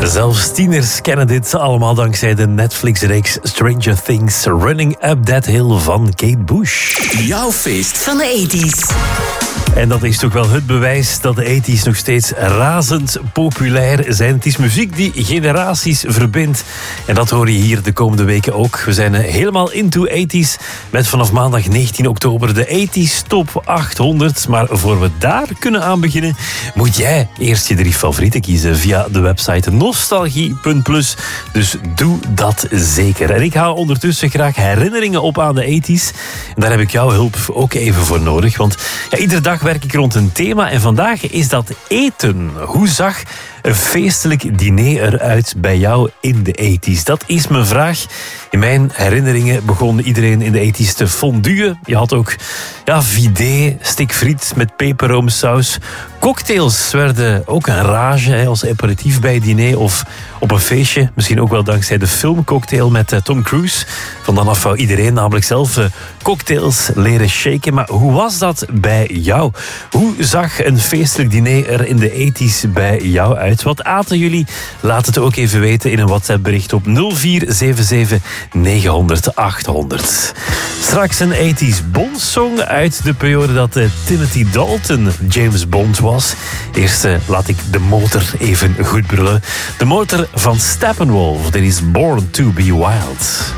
Zelfs tieners kennen dit allemaal dankzij de Netflix-reeks Stranger Things Running Up That Hill van Kate Bush. Jouw feest van de 80's. En dat is toch wel het bewijs dat de 80's nog steeds razend populair zijn. Het is muziek die generaties verbindt. En dat hoor je hier de komende weken ook. We zijn helemaal into 80's met vanaf maandag 19 oktober de 80's Top 800. Maar voor we daar kunnen aan beginnen, moet jij eerst je 3 favorieten kiezen via de website nostalgie.plus. Dus doe dat zeker. En ik haal ondertussen graag herinneringen op aan de 80's. En daar heb ik jouw hulp ook even voor nodig. Want ja, iedere dag werk ik rond een thema en vandaag is dat eten. Hoe zag een feestelijk diner eruit bij jou in de 80's? Dat is mijn vraag. In mijn herinneringen begon iedereen in de 80's te fonduen. Je had ook vidé, stikfriet met peperroomsaus. Cocktails werden ook een rage als aperitief bij het diner of op een feestje. Misschien ook wel dankzij de filmcocktail met Tom Cruise. Van dan af wou iedereen namelijk zelf cocktails leren shaken. Maar hoe was dat bij jou? Hoe zag een feestelijk diner er in de 80's bij jou uit? Wat aten jullie? Laat het ook even weten in een WhatsApp-bericht op 0477 900 800. Straks een 80's Bond-song uit de periode dat Timothy Dalton James Bond was. Eerst laat ik de motor even goed brullen. De motor van Steppenwolf. Dit is Born to be Wild.